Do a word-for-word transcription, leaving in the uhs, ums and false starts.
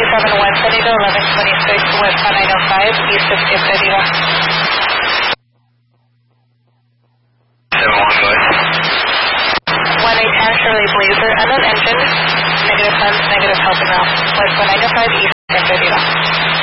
seven one Tornado, eleven twenty-six westbound nine oh five, east of Skip Tornado. seven one, go ahead. one eight ten Chevrolet Blazer, unknown engine, negative funds, negative helping route, westbound nine oh five, east of Skip Tornado.